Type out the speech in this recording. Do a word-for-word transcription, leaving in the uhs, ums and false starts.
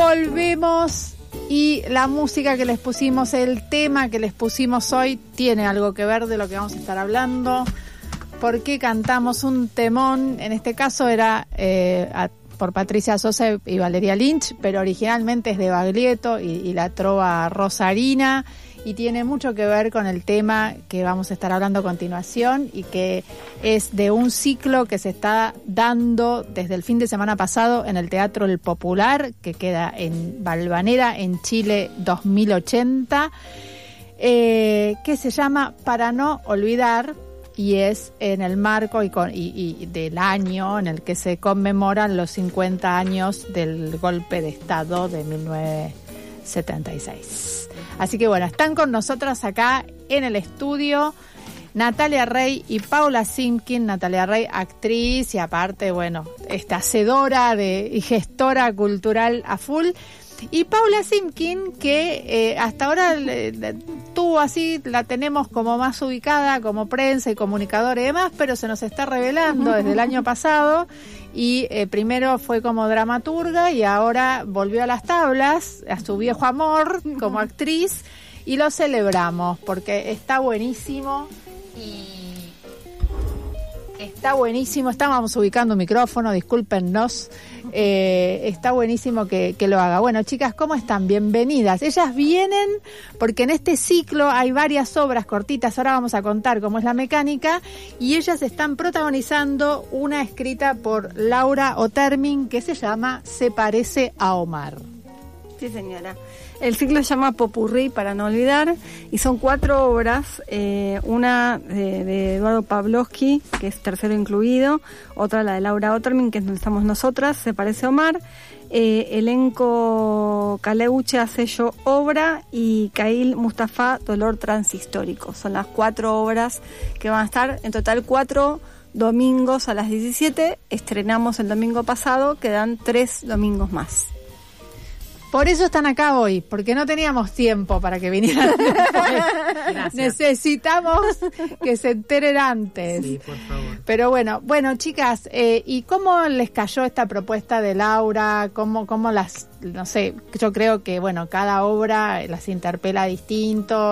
volvemos y la música que les pusimos, el tema que les pusimos hoy tiene algo que ver de lo que vamos a estar hablando. ¿Por qué cantamos un temón? En este caso era eh, a, por Patricia Sosa y Valeria Lynch, pero originalmente es de Baglietto y, y la trova Rosarina, y tiene mucho que ver con el tema que vamos a estar hablando a continuación y que es de un ciclo que se está dando desde el fin de semana pasado en el Teatro El Popular, que queda en Valvanera, en Chile dos mil ochenta, eh, que se llama Para no olvidar, y es en el marco y, con, y, y del año en el que se conmemoran los cincuenta años del golpe de Estado de mil novecientos setenta y seis. Así que bueno, están con nosotras acá en el estudio Natalia Rey y Paula Simkin. Natalia Rey, actriz y aparte, bueno, esta hacedora de, y gestora cultural a full. Y Paula Simkin, que eh, hasta ahora eh, tú así la tenemos como más ubicada como prensa y comunicadora y demás, pero se nos está revelando desde el año pasado y eh, primero fue como dramaturga y ahora volvió a las tablas, a su viejo amor como actriz, y lo celebramos porque está buenísimo y... Está buenísimo, estábamos ubicando un micrófono, discúlpennos, eh, está buenísimo que, que lo haga. Bueno, chicas, ¿cómo están? Bienvenidas. Ellas vienen porque en este ciclo hay varias obras cortitas, ahora vamos a contar cómo es la mecánica, y ellas están protagonizando una escrita por Laura Otermin que se llama Se parece a Omar. Sí, señora. El ciclo se llama Popurrí, para no olvidar, y son cuatro obras, eh, una de, de Eduardo Pavlovsky, que es tercero incluido, otra la de Laura Otermin, que es donde estamos nosotras, Se parece a Omar, eh, elenco Caleuche, Asello, Obra, y Kail Mustafa, Dolor Transhistórico. Son las cuatro obras que van a estar, en total cuatro domingos a las diecisiete, estrenamos el domingo pasado, quedan tres domingos más. Por eso están acá hoy, porque no teníamos tiempo para que vinieran después. Necesitamos que se enteren antes. Sí, por favor. Pero bueno, bueno, chicas, eh, ¿y cómo les cayó esta propuesta de Laura? ¿Cómo, cómo las, no sé, yo creo que, bueno, cada obra las interpela distinto?